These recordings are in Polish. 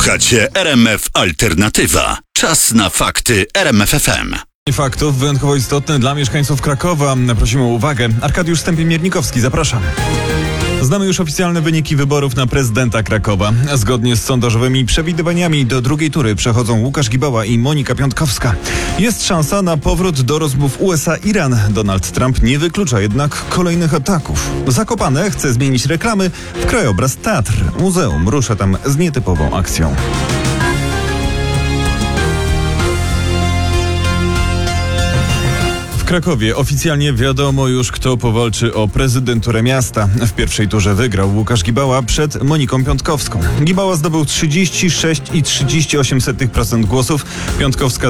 Słuchacie RMF Alternatywa. Czas na fakty RMF FM. Faktów wyjątkowo istotny dla mieszkańców Krakowa. Prosimy o uwagę. Arkadiusz Stępień-Miernikowski, zapraszam. Znamy już oficjalne wyniki wyborów na prezydenta Krakowa. Zgodnie z sondażowymi przewidywaniami do drugiej tury przechodzą Łukasz Gibała i Monika Piątkowska. Jest szansa na powrót do rozmów USA-Iran. Donald Trump nie wyklucza jednak kolejnych ataków. Zakopane chce zmienić reklamy w krajobraz teatr. Muzeum rusza tam z nietypową akcją. W Krakowie oficjalnie wiadomo już, kto powalczy o prezydenturę miasta. W pierwszej turze wygrał Łukasz Gibała przed Moniką Piątkowską. Gibała zdobył 36,38% głosów, Piątkowska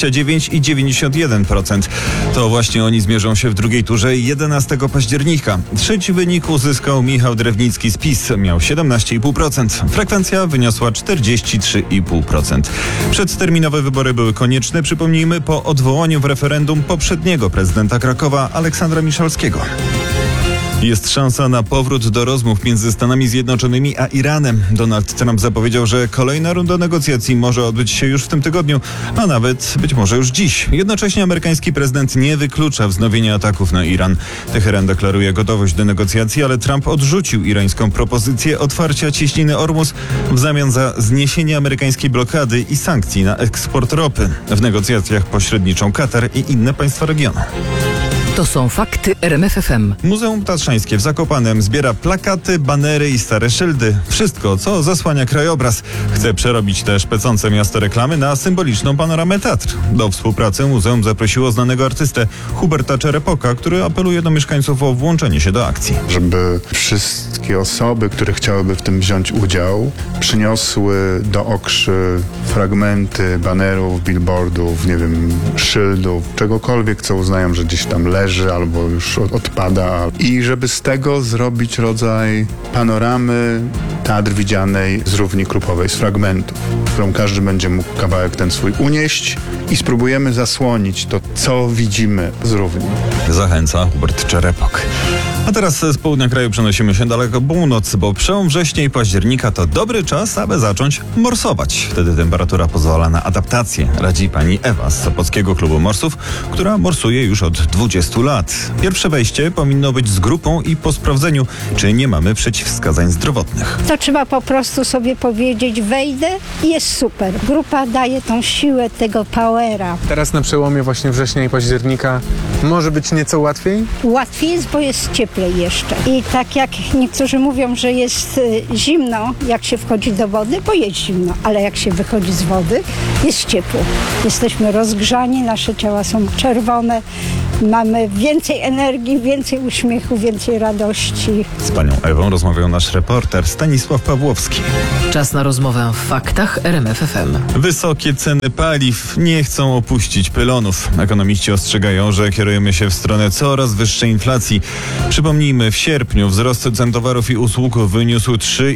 29,91%. To właśnie oni zmierzą się w drugiej turze 11 października. Trzeci wynik uzyskał Michał Drewnicki z PiS. Miał 17,5%. Frekwencja wyniosła 43,5%. Przedterminowe wybory były konieczne, przypomnijmy, po odwołaniu w referendum poprzedniego prezydenta Krakowa Aleksandra Miszalskiego. Jest szansa na powrót do rozmów między Stanami Zjednoczonymi a Iranem. Donald Trump zapowiedział, że kolejna runda negocjacji może odbyć się już w tym tygodniu, a nawet być może już dziś. Jednocześnie amerykański prezydent nie wyklucza wznowienia ataków na Iran. Teheran deklaruje gotowość do negocjacji, ale Trump odrzucił irańską propozycję otwarcia cieśniny Ormus w zamian za zniesienie amerykańskiej blokady i sankcji na eksport ropy. W negocjacjach pośredniczą Katar i inne państwa regionu. To są fakty RMF FM. Muzeum Tatrzańskie w Zakopanem zbiera plakaty, banery i stare szyldy. Wszystko, co zasłania krajobraz. Chce przerobić też pędzące miasto reklamy na symboliczną panoramę Tatr. Do współpracy muzeum zaprosiło znanego artystę Huberta Czerepoka, który apeluje do mieszkańców o włączenie się do akcji. Żeby wszystkie osoby, które chciałyby w tym wziąć udział, przyniosły do okrzy fragmenty banerów, billboardów, nie wiem, szyldów, czegokolwiek, co uznają, że gdzieś tam leży albo już odpada. I żeby z tego zrobić rodzaj panoramy Tatr widzianej z równi krupowej, z fragmentów, którą każdy będzie mógł kawałek ten swój unieść i spróbujemy zasłonić to, co widzimy z równi. Zachęca Hubert Czerepok. A teraz z południa kraju przenosimy się daleko północ, bo przełom września i października to dobry czas, aby zacząć morsować. Wtedy temperatura pozwala na adaptację, radzi pani Ewa z Sopockiego Klubu Morsów, która morsuje już od 20 lat. Pierwsze wejście powinno być z grupą i po sprawdzeniu, czy nie mamy przeciwwskazań zdrowotnych. To trzeba po prostu sobie powiedzieć, wejdę i jest super. Grupa daje tą siłę, tego powera. Teraz na przełomie właśnie września i października może być nieco łatwiej? Łatwiej jest, bo jest cieplej jeszcze. I tak jak niektórzy mówią, że jest zimno, jak się wchodzi do wody, bo jest zimno, ale jak się wychodzi z wody, jest ciepło. Jesteśmy rozgrzani, nasze ciała są czerwone, mamy więcej energii, więcej uśmiechu, więcej radości. Z panią Ewą rozmawiał nasz reporter Stanisław Pawłowski. Czas na rozmowę w faktach RMF FM. Wysokie ceny paliw nie chcą opuścić pylonów. Ekonomiści ostrzegają, że kierujemy się w stronę coraz wyższej inflacji. Przypomnijmy, w sierpniu wzrost cen towarów i usług wyniósł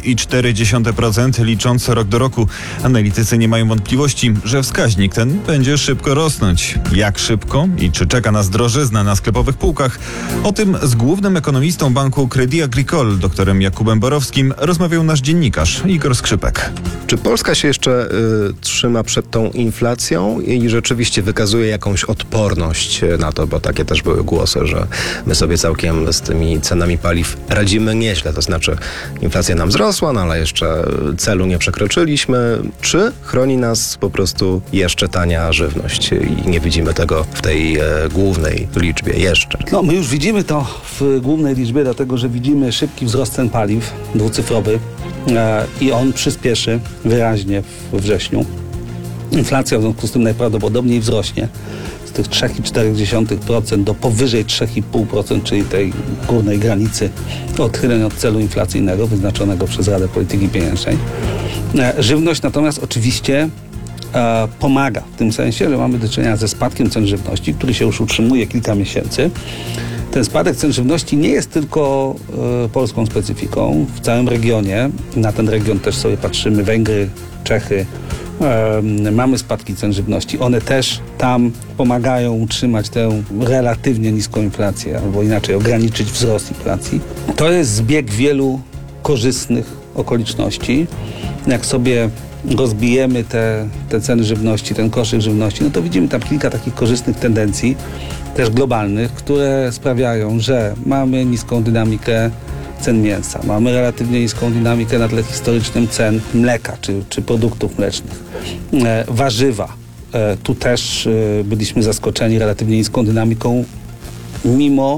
3,4%, licząc rok do roku. Analitycy nie mają wątpliwości, że wskaźnik ten będzie szybko rosnąć. Jak szybko i czy czeka nas drożyzna na sklepowych półkach? O tym z głównym ekonomistą banku Crédit Agricole, doktorem Jakubem Borowskim, rozmawiał nasz dziennikarz Igor Skrzypek. Czy Polska się jeszcze trzyma przed tą inflacją i rzeczywiście wykazuje jakąś odporność na to, bo takie też były głosy, że my sobie całkiem z tymi cenami paliw radzimy nieźle, to znaczy inflacja nam wzrosła, no ale jeszcze celu nie przekroczyliśmy. Czy chroni nas po prostu jeszcze tania żywność i nie widzimy tego w tej głównej liczbie jeszcze? No, my już widzimy to w głównej liczbie, dlatego że widzimy szybki wzrost cen paliw, dwucyfrowy, i on przyspieszy wyraźnie we wrześniu. Inflacja w związku z tym najprawdopodobniej wzrośnie z tych 3,4% do powyżej 3,5%, czyli tej górnej granicy odchyleń od celu inflacyjnego wyznaczonego przez Radę Polityki Pieniężnej. Żywność natomiast oczywiście pomaga w tym sensie, że mamy do czynienia ze spadkiem cen żywności, który się już utrzymuje kilka miesięcy. Ten spadek cen żywności nie jest tylko polską specyfiką. W całym regionie, na ten region też sobie patrzymy, Węgry, Czechy, mamy spadki cen żywności. One też tam pomagają utrzymać tę relatywnie niską inflację, albo inaczej ograniczyć wzrost inflacji. To jest zbieg wielu korzystnych okoliczności. Jak sobie rozbijemy te ceny żywności, ten koszyk żywności, no to widzimy tam kilka takich korzystnych tendencji, też globalnych, które sprawiają, że mamy niską dynamikę cen mięsa, mamy relatywnie niską dynamikę na tle historycznym cen mleka czy produktów mlecznych. Warzywa. Tu też byliśmy zaskoczeni relatywnie niską dynamiką mimo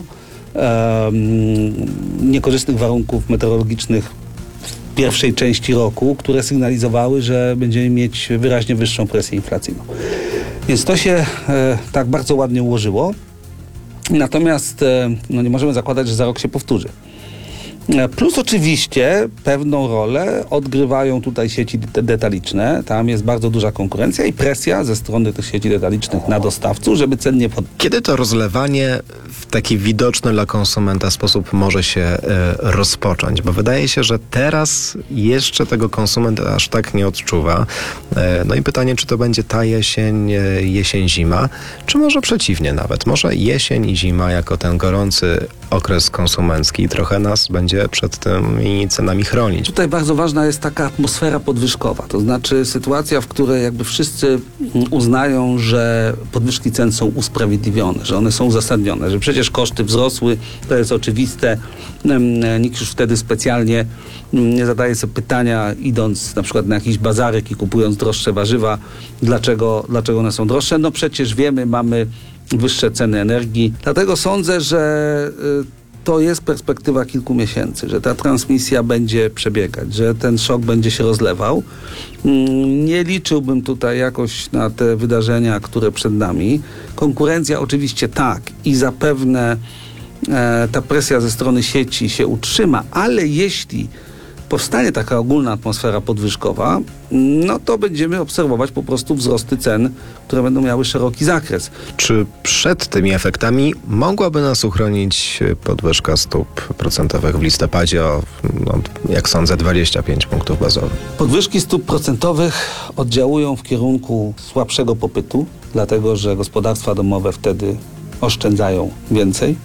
niekorzystnych warunków meteorologicznych w pierwszej części roku, które sygnalizowały, że będziemy mieć wyraźnie wyższą presję inflacyjną. Więc to się tak bardzo ładnie ułożyło. Natomiast nie możemy zakładać, że za rok się powtórzy. Plus oczywiście pewną rolę odgrywają tutaj sieci detaliczne. Tam jest bardzo duża konkurencja i presja ze strony tych sieci detalicznych na dostawców, żeby cen nie podnieść. Kiedy to rozlewanie w taki widoczny dla konsumenta sposób może się rozpocząć? Bo wydaje się, że teraz jeszcze tego konsument aż tak nie odczuwa. No i pytanie, czy to będzie ta jesień, zima, czy może przeciwnie nawet. Może jesień i zima jako ten gorący okres konsumencki trochę nas będzie przed tymi cenami chronić. Tutaj bardzo ważna jest taka atmosfera podwyżkowa, to znaczy sytuacja, w której jakby wszyscy uznają, że podwyżki cen są usprawiedliwione, że one są uzasadnione, że przecież koszty wzrosły, to jest oczywiste. Nikt już wtedy specjalnie nie zadaje sobie pytania, idąc na przykład na jakiś bazarek i kupując droższe warzywa, dlaczego one są droższe. No przecież wiemy, mamy wyższe ceny energii. Dlatego sądzę, że to jest perspektywa kilku miesięcy, że ta transmisja będzie przebiegać, że ten szok będzie się rozlewał. Nie liczyłbym tutaj jakoś na te wydarzenia, które przed nami. Konkurencja oczywiście tak i zapewne ta presja ze strony sieci się utrzyma, ale jeśli powstanie taka ogólna atmosfera podwyżkowa, no to będziemy obserwować po prostu wzrosty cen, które będą miały szeroki zakres. Czy przed tymi efektami mogłaby nas uchronić podwyżka stóp procentowych w listopadzie o, jak sądzę, 25 punktów bazowych? Podwyżki stóp procentowych oddziałują w kierunku słabszego popytu, dlatego że gospodarstwa domowe wtedy oszczędzają więcej.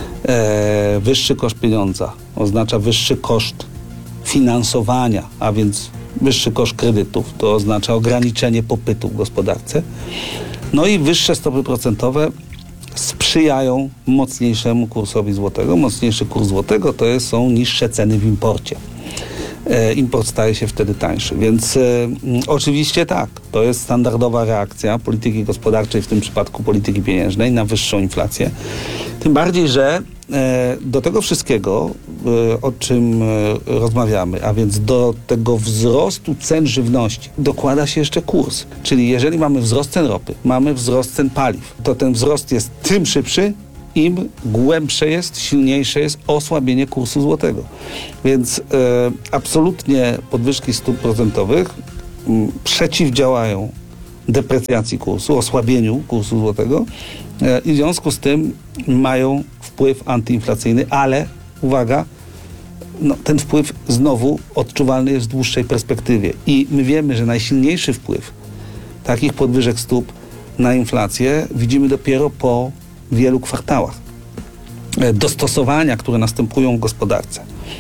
Wyższy koszt pieniądza oznacza wyższy koszt finansowania, a więc wyższy koszt kredytów, to oznacza ograniczenie popytu w gospodarce. No i wyższe stopy procentowe sprzyjają mocniejszemu kursowi złotego. Mocniejszy kurs złotego to są niższe ceny w imporcie. Import staje się wtedy tańszy. Więc oczywiście tak, to jest standardowa reakcja polityki gospodarczej, w tym przypadku polityki pieniężnej, na wyższą inflację. Tym bardziej, że do tego wszystkiego, o czym rozmawiamy, a więc do tego wzrostu cen żywności dokłada się jeszcze kurs. Czyli jeżeli mamy wzrost cen ropy, mamy wzrost cen paliw, to ten wzrost jest tym szybszy, im głębsze jest, silniejsze jest osłabienie kursu złotego. Więc absolutnie podwyżki stóp procentowych przeciwdziałają deprecjacji kursu, osłabieniu kursu złotego i w związku z tym mają wpływ antyinflacyjny, ale uwaga, ten wpływ znowu odczuwalny jest w dłuższej perspektywie i my wiemy, że najsilniejszy wpływ takich podwyżek stóp na inflację widzimy dopiero po wielu kwartałach. Dostosowania, które następują w gospodarce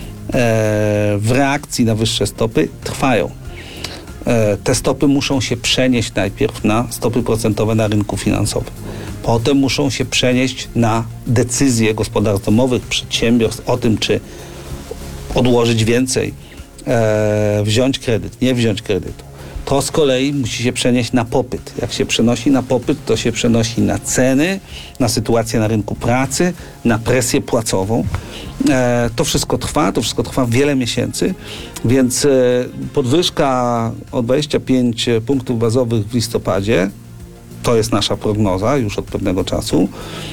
w reakcji na wyższe stopy trwają. Te stopy muszą się przenieść najpierw na stopy procentowe na rynku finansowym. Potem muszą się przenieść na decyzje gospodarstw domowych, przedsiębiorstw o tym, czy odłożyć więcej, wziąć kredyt, nie wziąć kredytu. To z kolei musi się przenieść na popyt. Jak się przenosi na popyt, to się przenosi na ceny, na sytuację na rynku pracy, na presję płacową. To wszystko trwa wiele miesięcy, więc podwyżka o 25 punktów bazowych w listopadzie, to jest nasza prognoza już od pewnego czasu,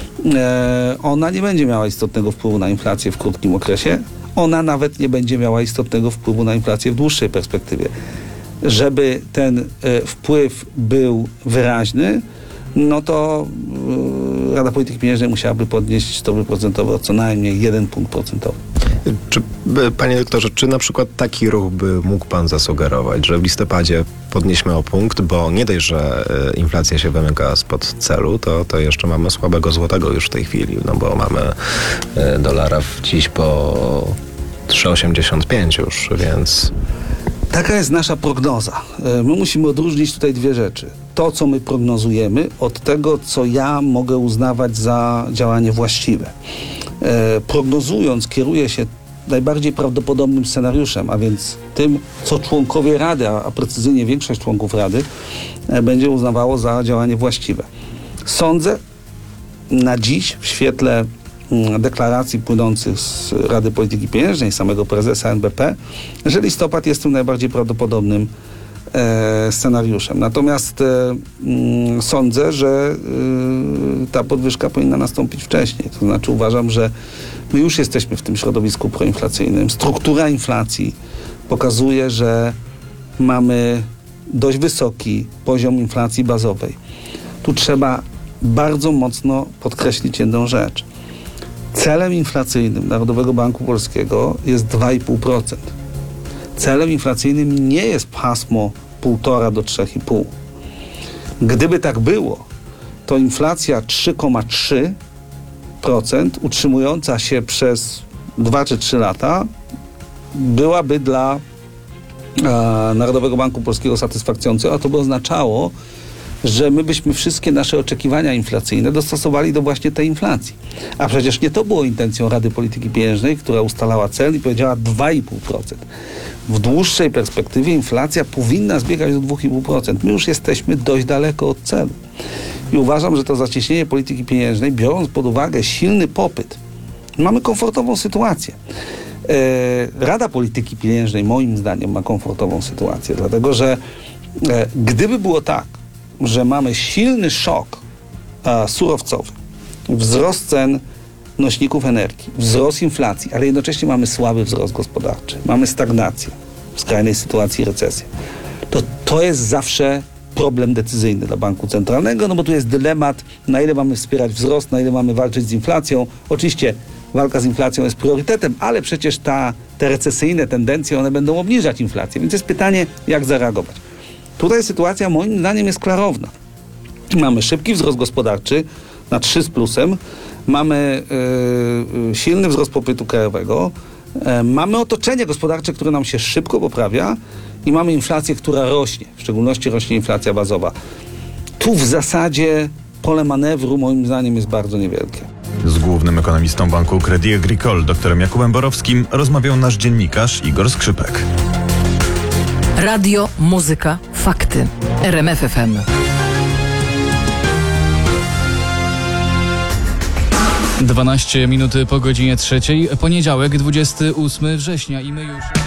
ona nie będzie miała istotnego wpływu na inflację w krótkim okresie, ona nawet nie będzie miała istotnego wpływu na inflację w dłuższej perspektywie. Żeby ten wpływ był wyraźny, no to Rada Polityki Pieniężnej musiałaby podnieść stopy procentowe o co najmniej 1 punkt procentowy. Panie doktorze, czy na przykład taki ruch by mógł pan zasugerować, że w listopadzie podnieśmy o punkt, bo nie dość, że inflacja się wymyka spod celu, to jeszcze mamy słabego złotego już w tej chwili, no bo mamy dolara dziś po 3,85 już, więc... Taka jest nasza prognoza. My musimy odróżnić tutaj dwie rzeczy. To, co my prognozujemy, od tego, co ja mogę uznawać za działanie właściwe. Prognozując, kieruję się najbardziej prawdopodobnym scenariuszem, a więc tym, co członkowie Rady, a precyzyjnie większość członków Rady, będzie uznawało za działanie właściwe. Sądzę na dziś, w świetle deklaracji płynących z Rady Polityki Pieniężnej, samego prezesa NBP, że listopad jest tym najbardziej prawdopodobnym scenariuszem. Natomiast sądzę, że ta podwyżka powinna nastąpić wcześniej. To znaczy uważam, że my już jesteśmy w tym środowisku proinflacyjnym. Struktura inflacji pokazuje, że mamy dość wysoki poziom inflacji bazowej. Tu trzeba bardzo mocno podkreślić jedną rzecz. Celem inflacyjnym Narodowego Banku Polskiego jest 2,5%. Celem inflacyjnym nie jest pasmo 1,5 do 3,5. Gdyby tak było, to inflacja 3,3% utrzymująca się przez 2 czy 3 lata byłaby dla Narodowego Banku Polskiego satysfakcjonująca, a to by oznaczało, że my byśmy wszystkie nasze oczekiwania inflacyjne dostosowali do właśnie tej inflacji. A przecież nie to było intencją Rady Polityki Pieniężnej, która ustalała cel i powiedziała 2,5%. W dłuższej perspektywie inflacja powinna zbiegać do 2,5%. My już jesteśmy dość daleko od celu. I uważam, że to zacieśnienie polityki pieniężnej, biorąc pod uwagę silny popyt, mamy komfortową sytuację. Rada Polityki Pieniężnej moim zdaniem ma komfortową sytuację, dlatego że gdyby było tak, że mamy silny szok surowcowy, wzrost cen nośników energii, wzrost inflacji, ale jednocześnie mamy słaby wzrost gospodarczy, mamy stagnację, w skrajnej sytuacji recesję, to jest zawsze problem decyzyjny dla Banku Centralnego, no bo tu jest dylemat, na ile mamy wspierać wzrost, na ile mamy walczyć z inflacją. Oczywiście walka z inflacją jest priorytetem, ale przecież te recesyjne tendencje, one będą obniżać inflację, więc jest pytanie, jak zareagować. Tutaj sytuacja moim zdaniem jest klarowna. Mamy szybki wzrost gospodarczy na 3 z plusem, mamy silny wzrost popytu krajowego, mamy otoczenie gospodarcze, które nam się szybko poprawia i mamy inflację, która rośnie, w szczególności rośnie inflacja bazowa. Tu w zasadzie pole manewru moim zdaniem jest bardzo niewielkie. Z głównym ekonomistą Banku Crédit Agricole, doktorem Jakubem Borowskim, rozmawiał nasz dziennikarz Igor Skrzypek. Radio, muzyka, fakty. RMF FM. 12 minut po godzinie 3. Poniedziałek, 28 września i my już...